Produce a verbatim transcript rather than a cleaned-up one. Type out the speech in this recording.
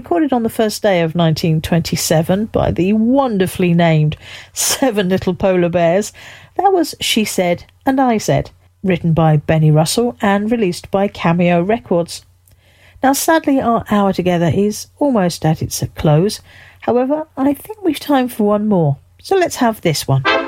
recorded on the first day of nineteen twenty-seven by the wonderfully named Seven Little Polar Bears. That was She Said and I Said, written by Benny Russell and released by Cameo Records. Now, sadly, our hour together is almost at its close. However, I think we've time for one more, so let's have this one.